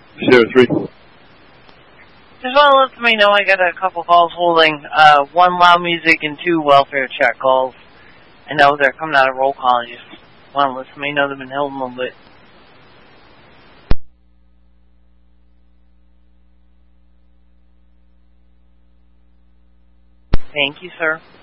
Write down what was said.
03. Just want to let somebody know I got a couple calls holding. 1 loud music and 2 welfare check calls. I know they're coming out of roll call. I just want to let somebody know they've been holding a little bit. Thank you, sir.